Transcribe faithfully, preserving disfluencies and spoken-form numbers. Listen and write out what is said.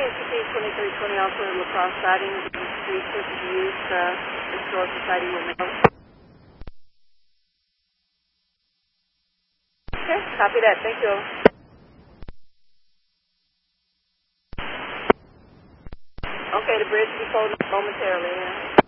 N C P twenty-three twenty, also lacrosse siding, street to use, uh, restore society with mail. Okay, copy that. Thank you. Okay, the bridge will be folded momentarily. Yeah.